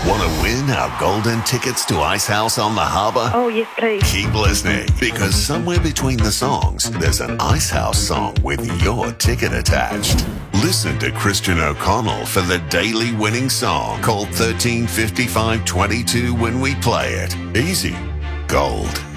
Want to win our golden tickets to Ice House on the Harbour? Oh, yes, please. Keep listening, because somewhere between the songs, there's an Ice House song with your ticket attached. Listen to Christian O'Connell for the daily winning song. Call 135522 when we play it. Easy. Gold.